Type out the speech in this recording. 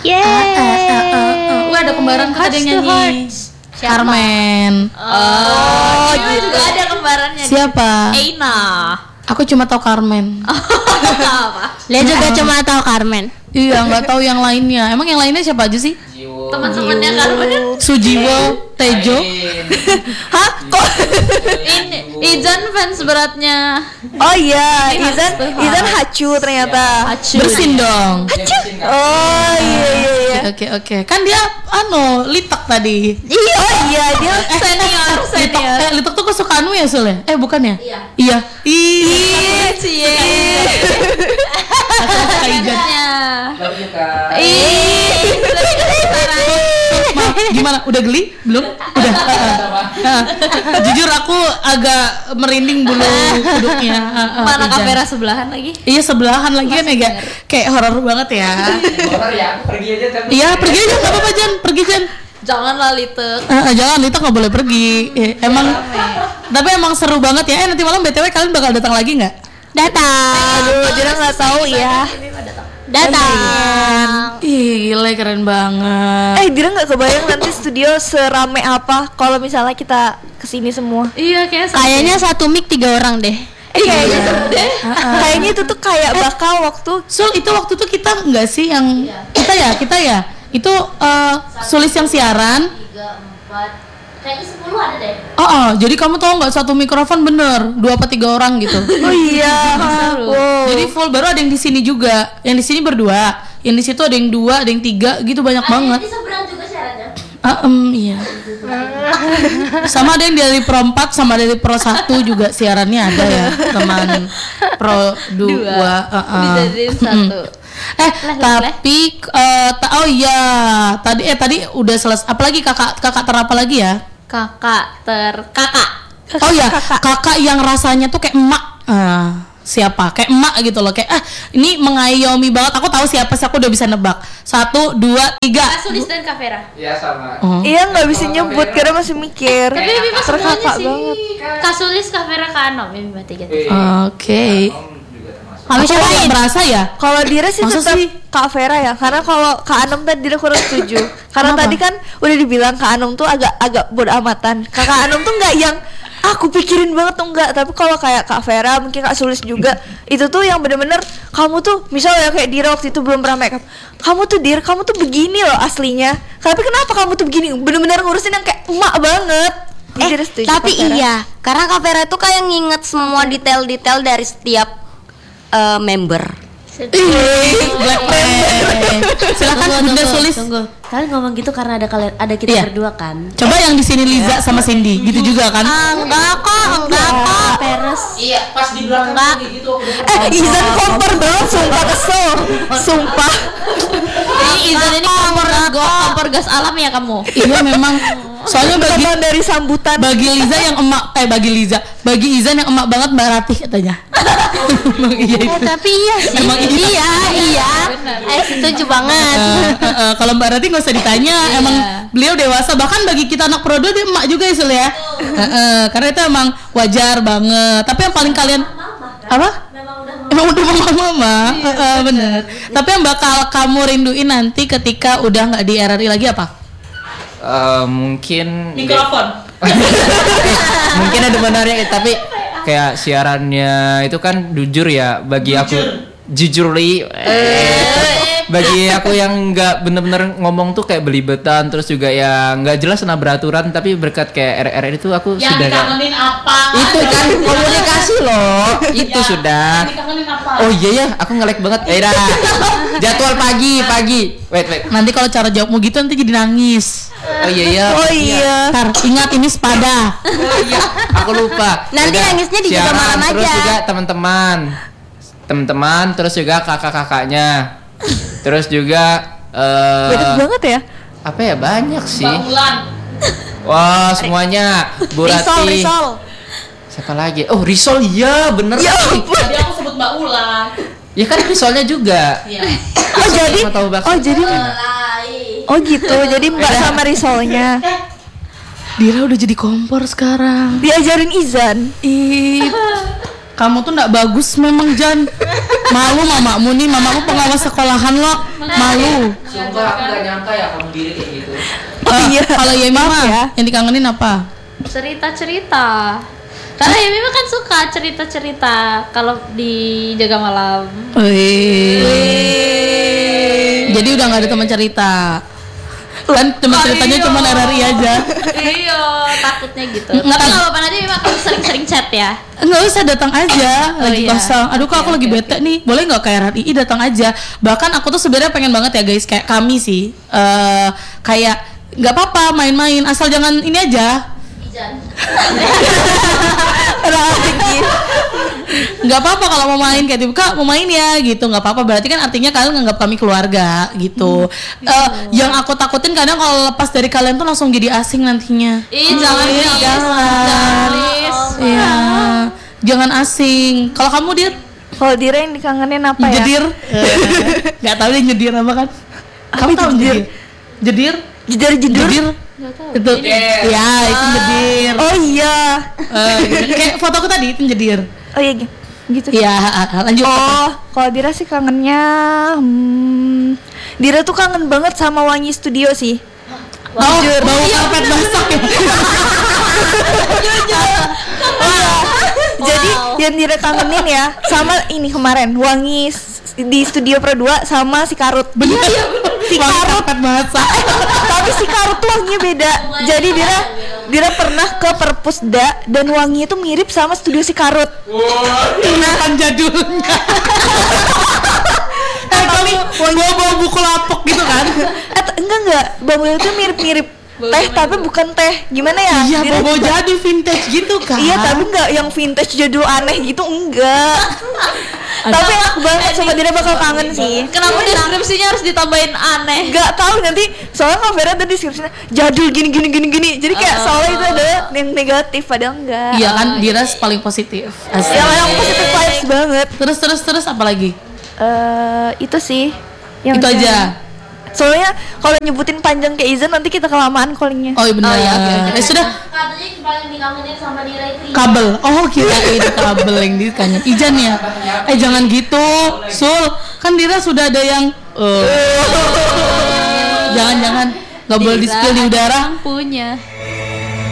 Yeay. Wah, ada kembaran kita ada yang nyanyi. Carmen. Oh, gitu. Juga ada kembarannya. Siapa? Eina. Aku cuma tahu Carmen. Apa? Dia juga cuma tahu Carmen. Iya, nggak tahu yang lainnya. Emang yang lainnya siapa aja sih? Teman-temannya Carmen. Sujiwo, Tejo. Hah? Kok? Ini Izan fans beratnya. Oh iya, Izan Hacu ternyata. Hacu. Bersin dong. Oh iya. Oke. Kan dia litak tadi. Iya, oh iya dia senior. Litak tuh kesukaanmu ya, Sul ya? Bukan ya? Iya. Iya. Cie. Kaijannya. Love you, Kak. Maaf, gimana? Udah geli? Belum? Udah. Jujur aku agak merinding bulu kuduknya. Mana Ijan. kamera sebelahan lagi? Iya, sebelahan lagi kan ya, kayak horor banget ya. Horor ya, aku pergi aja kan. Iya, pergi aja enggak apa-apa, Jan. Pergi, Jan. Janganlah Litek. Jangan, Lita nggak boleh pergi. Tapi emang seru banget ya. Nanti malam BTW kalian bakal datang lagi nggak? Datang. aduh, Jira nggak tahu ya. Datang. Ih, gila keren banget. Dira nggak kebayang nanti studio serame apa kalau misalnya kita kesini semua. Iya, Kayaknya satu mic 3 orang deh. Kayaknya kayaknya itu tuh kayak bakal waktu Sul, itu waktu tuh kita nggak sih yang kita ya itu Sulis yang siaran. 3, 4. Kayaknya 10 ada deh. Jadi kamu tahu nggak, satu mikrofon bener 2 apa 3 orang gitu. Oh iya. Wow. Jadi full, baru ada yang di sini juga. Yang di sini berdua, yang di situ ada yang 2, ada yang 3 gitu, banyak banget. Di seberang juga syaratnya. Iya. Sama ada yang dari Pro 4 sama dari Pro 1 juga siarannya ada ya, teman Pro 2. Dijadiin satu. Tapi oh iya, tadi udah selesai. Apalagi kakak terapa lagi ya? Kakak. Oh iya, kakak yang rasanya tuh kayak emak. Siapa? Kayak emak gitu loh, kayak ini mengayomi banget. Aku tahu siapa sih, aku udah bisa nebak. 1, 2, 3. Sulis dan Kavera. Iya sama. Iya nggak bisa nyebut karena masih mikir. Tapi Mimi masuk terkakak sih. banget. Kasulis, Kavera, Kano, Mimi mati gitu. Oke. Kamu Aku siapa nggak berasa ya? Kalau Dira sih Masa tetap sih? Kak Vera ya, karena kalau Kak Anom tadi Dira kurang setuju. Karena Kenapa? tadi kan udah dibilang Kak Anom tuh agak bodo amatan. Kakak Anom tuh nggak yang aku pikirin banget tuh enggak, tapi kalau kayak Kak Vera, mungkin Kak Sulis juga, itu tuh yang bener-bener kamu tuh, misalnya kayak Dira waktu itu belum pernah makeup, kamu tuh Dir, kamu tuh begini loh aslinya. Tapi kenapa kamu tuh begini? Bener-bener ngurusin yang kayak emak banget. Dira setuju, Tapi Kak Vera. iya, karena Kak Vera tuh kayak nginget semua detail-detail dari setiap member. Silakan Bunda Sulis. Tunggu. Kalian ngomong gitu karena ada kita Iya. berdua kan? Coba yang di sini Liza sama Cindy, gitu juga kan? Enggak kok. Peres. Iya, pas di belakang kayak gitu. Izan kompor banget, sumpah kesel. Sumpah. Izan ini kompor gas alam ya kamu? Iya memang. Soalnya Teman dari sambutan. bagi Liza yang emak, bagi Izan yang emak banget Mbak Ratih katanya. Iya itu. Tapi iya sih. Emang Iya. Setuju banget. Kalau Mbak Ratih nggak usah ditanya, emang beliau dewasa. Bahkan bagi kita anak Prodo dia emak juga ya Sul ya. Karena itu emang wajar banget. Tapi yang paling kalian apa? Emang udah mama. Bener. Tapi yang bakal kamu rinduin nanti ketika udah nggak di RRI lagi apa? Mungkin Mikrofon. mungkin ada benarnya, tapi kayak siarannya itu kan jujur ya bagi aku jujurly bagi aku yang nggak bener-bener ngomong tuh kayak belibetan, terus juga ya nggak jelas nah beraturan, tapi berkat kayak RRN itu aku Yang sudah dikangenin apa? itu kan komunikasi loh itu sudah. Dikangenin apa? Oh iya ya, aku nge-lag banget. Jadwal pagi. Wait. Nanti kalau cara jawabmu gitu nanti jadi nangis. Oh iya. Oh iya. Ntar ingat ini sepada. Oh iya, aku lupa. Nanti Udah, nangisnya di juga siaran, malam terus aja. juga teman-teman, terus juga kakak-kakaknya. Terus juga Banyak banget ya. apa ya, banyak sih. Bangulan. Wah, semuanya. Bu Rati. Risol. Siapa lagi? Oh, Risol, iya bener. Ya sih. ampun. Tadi aku sebut Mbak Ulan. Ya kan Risolnya juga. Iya. Oh jadi, Cuma tahu bakso. oh gitu. Jadi Mbak sama risolnya Dira udah jadi kompor sekarang. diajarin Izan. Ih. kamu tuh nggak bagus memang Jan. Malu mamamu nih, mamamu pengawas sekolahan lo. Malu. Sumpah aku gak nyangka ya kamu diri kayak gitu. Kalau Yemi mah yang dikangenin apa? Cerita-cerita. Karena Yemi mah kan suka cerita-cerita kalau di Jaga Malam. Jadi udah nggak ada teman cerita. Kan teman ceritanya cuma RRI aja. Iya, takutnya gitu. Tapi nggak apa-apa, nanti memang aku sering-sering chat ya. Nggak usah, datang aja lagi iya. kosong. Aduh kak, aku lagi bete nih, boleh nggak ke RRI? Datang aja. Bahkan aku tuh sebenarnya pengen banget ya guys, kayak kami sih, kayak nggak apa-apa main-main, asal jangan ini aja. Nggak apa-apa kalau mau main kayak tiba kak mau main ya gitu, nggak apa-apa, berarti kan artinya kalian nganggap kami keluarga gitu. Yang aku takutin kadang kalau lepas dari kalian tuh langsung jadi asing nantinya. Jangan please. Iya, jangan asing. Kalau kamu dia Kalau Dira yang dikangenin apa ya? jedir, nggak tahu dia nyedir apa kan? Kamu tahu jedir? Jedir? Jedir? Itu, ya itu jedir. Oh iya. Kayak fotoku tadi itu jedir. Oh iya gitu. Iya, lanjut. Oh, kalau Dira sih kangennya Dira tuh kangen banget sama Wangi Studio sih. Oh, bau karpet basah ya. Jadi yang Dira kangenin ya sama ini kemarin Wangi di Studio Pro 2 sama si Karut. Bener. Si karpet basah. Tapi si Karut tuh wanginya beda. Jadi Dira pernah ke Perpusda dan wanginya tuh mirip sama studio si Karut. Kan jadulnya. Kali bawa buku lapok gitu kan? Enggak. Bambu itu mirip-mirip teh tapi bukan teh. Gimana ya? Iya, Dira bawa juga- jadul vintage gitu kan? Iya, tapi enggak yang vintage jadul aneh gitu, enggak. Tapi enak banget, sama Dira bakal kangen sih. Kenapa deskripsinya harus ditambahin aneh? Enggak tahu nanti soalnya Kak Vera tadi deskripsinya jadul gini. Jadi kayak soalnya itu ada yang negatif padahal enggak. Iya kan, Dira paling positif. Asik. Yang positif vibes banget. Terus apa lagi? Itu sih Itu aja. Soalnya kalau nyebutin panjang kayak Izan nanti kita kelamaan callingnya. Oh iya benar. Sudah. Katanya yang paling dikangenin sama Dira itu Kabel. Oh kirain kabel yang dikangen. Ijan ya. Jangan gitu, Sul. Kan Dira sudah ada yang. Jangan. Nggak boleh di spill di udara. Punya.